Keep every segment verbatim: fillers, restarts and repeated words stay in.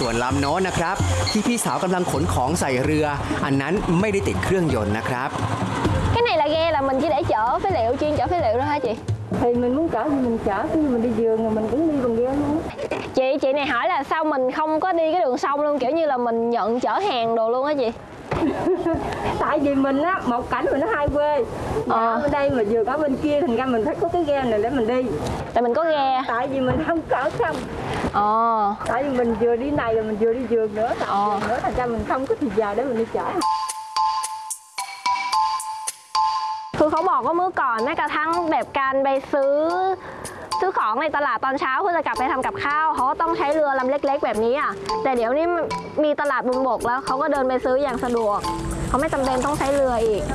ส่วนลำโน้นนะครับที่พี่สาวกำลังขนของใส่เรืออันนั้นไม่ได้ติดเครื่องยนต์นะครับ Cái này là ghe là mình chỉ để chở phế liệu, chuyên chở phế liệu thôi hả chị? Thì mình muốn chở thì mình chở, khi mình đi vườn rồi mình cũng đi bằng ghe luôn. Chị, chị này hỏi là sao mình không có đi cái đường sông luôn, kiểu như là mình nhận chở hàng đồ luôn hả chị? Tại vì mình á, một cảnh mình nó hai quê. Ờ. Ở đây mà vừa ở bên kia, thành ra mình phải có cái ghe này để mình đi. Tại mình có ghe. Tại vì mình không có sông. Ờ. Tại vì mình vừa đi này rồi mình vừa đi vườn nữa, ờ. nữa thành ra mình không có thời giờ để mình đi chở. คือเขาบอกว่าเมื่อก่อนแม้กระทั่งแบบการไปซื้อซื้อของในตลาดตอนเช้าเพื่อจะกลับไปทำกับข้าวเขาก็ต้องใช้เรือลำเล็กๆแบบนี้อ่ะแต่เดี๋ยวนี้มีตลาดบนบกแล้วเขาก็เดินไปซื้ออย่างสะดวกเขาไม่จำเป็นต้องใช้เรืออีก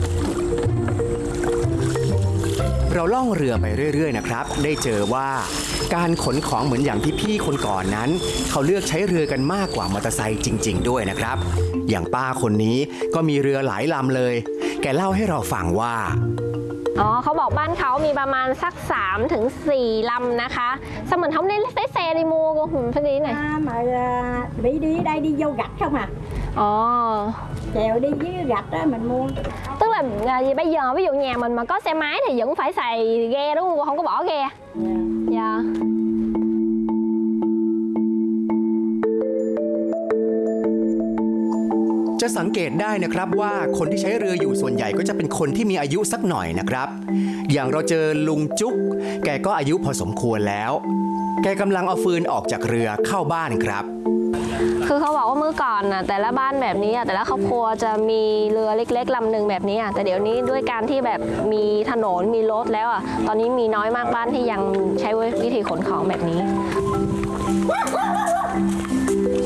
เราล่องเรือไปเรื่อยๆนะครับได้เจอว่าการขนของเหมือนอย่างที่พี่คนก่อนนั้นเขาเลือกใช้เรือกันมากกว่ามอเตอร์ไซค์จริงๆด้วยนะครับอย่างป้าคนนี้ก็มีเรือหลายลำเลยแกเล่าให้เราฟังว่าอ๋อเขาบอกบ้านเขามีประมาณสักสามถึงสี่ลำนะคะsao mình không đi lấy xe đi mua cô mình phải đi này mà bị đi đây đi vô gạch không à ờ chèo đi với gạch đó mình mua tức là gì bây giờ ví dụ nhà mình mà có xe máy thì vẫn phải xài ghe đúng không cô không có bỏ ghe dạ yeah. จะสังเกตได้นะครับว่าคนที่ใช้เรืออยู่ส่วนใหญ่ก็จะเป็นคนที่มีอายุสักหน่อยนะครับอย่างเราเจอลุงจุ๊กแกก็อายุพอสมควรแล้วแกกำลังเอาฟืนออกจากเรือเข้าบ้านครับคือเขาบอกว่าเมื่อก่อนนะแต่ละบ้านแบบนี้แต่ละครอบครัวจะมีเรือเล็กๆลำหนึ่งแบบนี้แต่เดี๋ยวนี้ด้วยการที่แบบมีถนนมีรถแล้วอ่ะตอนนี้มีน้อยมากบ้านที่ยังใช้วิธีขนของแบบนี้